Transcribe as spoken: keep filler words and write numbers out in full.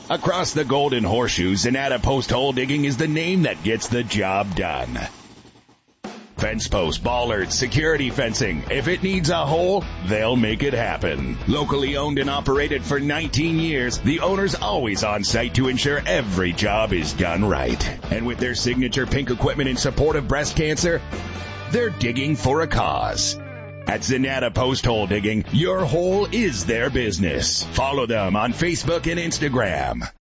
Across the Golden Horseshoe, Zanata Post Hole Digging is the name that gets the job done. Fence posts, bollards, security fencing. If it needs a hole, they'll make it happen. Locally owned and operated for nineteen years, the owner's always on site to ensure every job is done right. And with their signature pink equipment in support of breast cancer, they're digging for a cause. At Zanata Post Hole Digging, your hole is their business. Follow them on Facebook and Instagram.